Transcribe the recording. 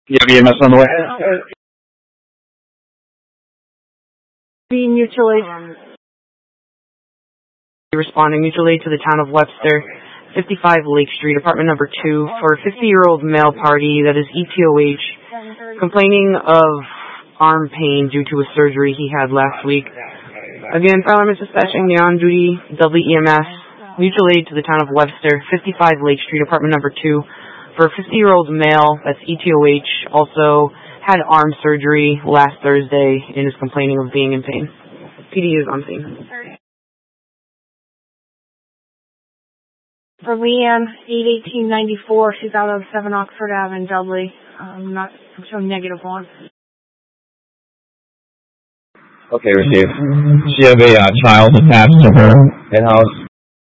You have EMS on the way? Being mutual aid. Responding mutual aid to the town of Webster, 55 Lake Street, apartment number 2, for a 50-year-old male party that is ETOH, complaining of arm pain due to a surgery he had last week. Again, fire alarm is dispatching the on-duty Dudley EMS, mutual aid to the town of Webster, 55 Lake Street, apartment number 2, for a 50-year-old male that's ETOH, also had arm surgery last Thursday and is complaining of being in pain. PD is on scene. For Leanne, 8/18/94, she's out of 7 Oxford Ave in Dudley. I'm showing -1. Okay, received. She have a child attached to her in-house